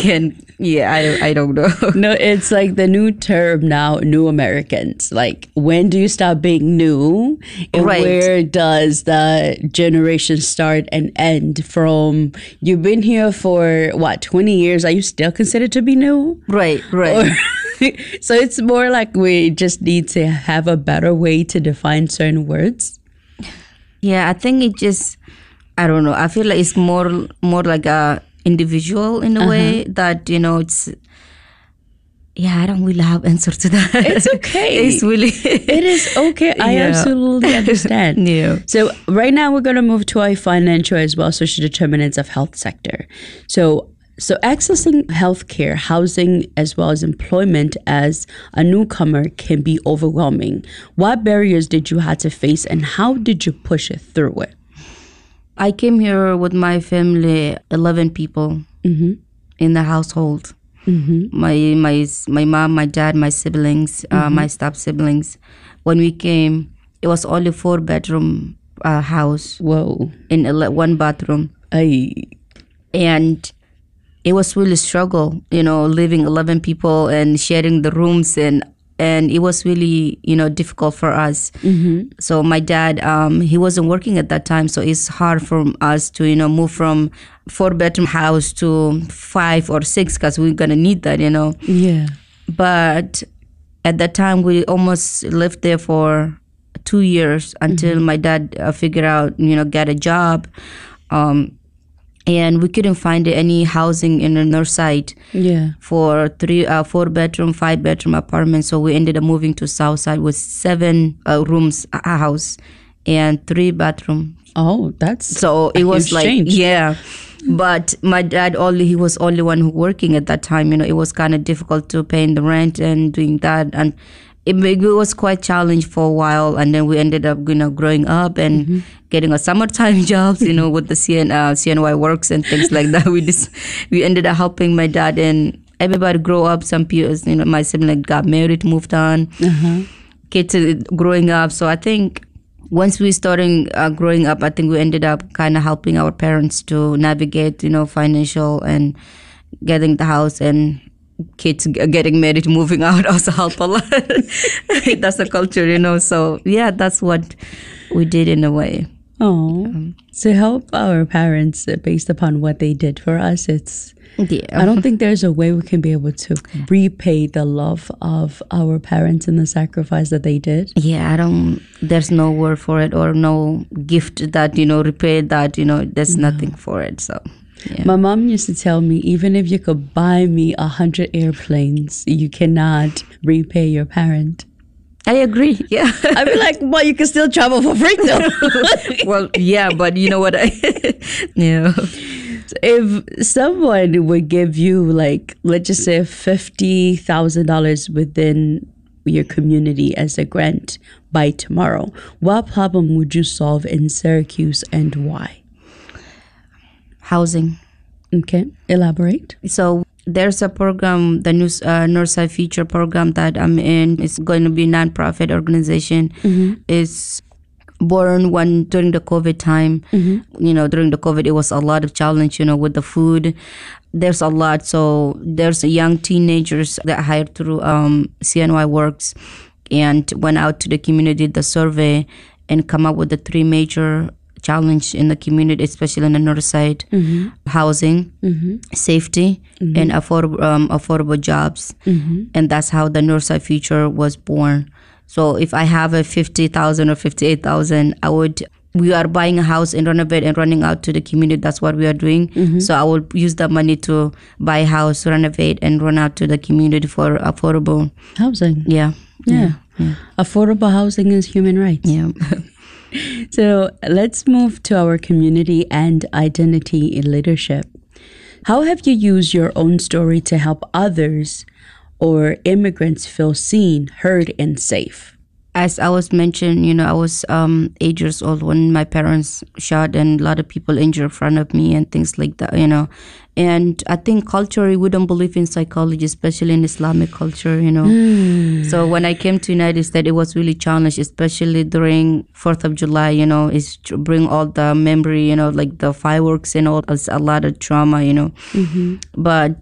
again. Yeah, I don't know. No, it's like the new term now, new Americans. Like, when do you stop being new? And Right. where does the generation start and end from? You've been here for, 20 years? Are you still considered to be new? Right. Or- so it's more like we just need to have a better way to define certain words. Yeah, I think it just, I don't know. I feel like it's more like a individual in a way that, it's, I don't really have answer to that. It's okay. It's really. It is okay. I Yeah. absolutely understand. Yeah. So right now we're going to move to our financial as well social determinants of health sector. So accessing healthcare, housing, as well as employment as a newcomer can be overwhelming. What barriers did you have to face and how did you push it through it? I came here with my family, 11 people in the household. My mom, my dad, my siblings, my step siblings. When we came, it was only 4-bedroom house. Whoa. In 1 bathroom. Ay. And it was really struggle, living 11 people and sharing the rooms and it was really, difficult for us. So my dad, he wasn't working at that time. So it's hard for us to, move from 4-bedroom house to 5 or 6 because we're going to need that, Yeah. But at that time, we almost lived there for 2 years until my dad figured out, get a job. And we couldn't find any housing in the north side for 4-bedroom, 5-bedroom apartments. So we ended up moving to south side with 7 rooms a house and 3 bathrooms. Oh, that's so it was huge like change. Yeah. But my dad he was only one who working at that time. It was kind of difficult to paying the rent and doing that, and it was quite challenging for a while. And then we ended up, growing up and getting a summertime jobs, with the CNY works and things like that. We ended up helping my dad and everybody grow up. Some people, my sibling got married, moved on, kids growing up. So I think once we started growing up, I think we ended up kind of helping our parents to navigate, financial and getting the house, and kids getting married, moving out also help a lot. That's the culture, So yeah, that's what we did in a way. Oh, to help our parents based upon what they did for us, I don't think there's a way we can be able to repay the love of our parents and the sacrifice that they did. Yeah, there's no word for it or no gift that, repay that, there's nothing for it. So, yeah. My mom used to tell me, even if you could buy me 100 airplanes, you cannot repay your parent. I agree. Yeah. I'd be like, well, you can still travel for free though. Well, yeah, but you know what? Yeah. If someone would give you, like, let's just say $50,000 within your community as a grant by tomorrow, what problem would you solve in Syracuse and why? Housing. Okay, elaborate. So there's a program, the Northside Future program that I'm in. It's going to be a nonprofit organization. It's born during the COVID time. During the COVID, it was a lot of challenge, with the food. There's a lot. So there's young teenagers that hired through CNY Works and went out to the community, the survey, and come up with the 3 major challenge in the community, especially on the north side: housing, safety, and affordable jobs. And that's how the Northside Future was born. So if I have a 50,000 or 58,000, we are buying a house and renovate and running out to the community. That's what we are doing. So I will use that money to buy a house, renovate, and run out to the community for affordable housing. Yeah. Affordable housing is human rights. Yeah. So let's move to our community and identity in leadership. How have you used your own story to help others or immigrants feel seen, heard, and safe? As I was mentioned, I was 8 years old when my parents shot and a lot of people injured in front of me and things like that, And I think culturally, we don't believe in psychology, especially in Islamic culture, So when I came to United States, it was really challenged, especially during 4th of July, is to bring all the memory, like the fireworks and all, it's a lot of trauma, But